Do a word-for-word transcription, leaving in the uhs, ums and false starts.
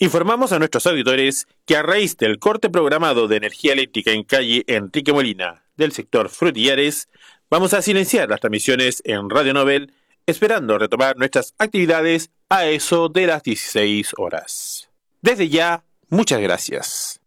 Informamos a nuestros auditores que a raíz del corte programado de energía eléctrica en calle Enrique Molina del sector Frutillares, vamos a silenciar las transmisiones en Radio Nobel, esperando retomar nuestras actividades a eso de las dieciséis horas. Desde ya, muchas gracias.